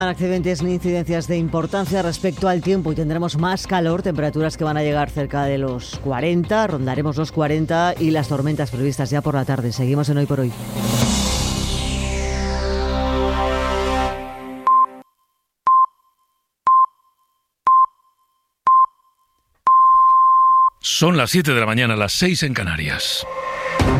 Accidentes ni incidencias de importancia respecto al tiempo y tendremos más calor, temperaturas que van a llegar cerca de los 40, rondaremos los 40 y las tormentas previstas ya por la tarde. Seguimos en Hoy por Hoy. Son las 7 de la mañana, las 6 en Canarias.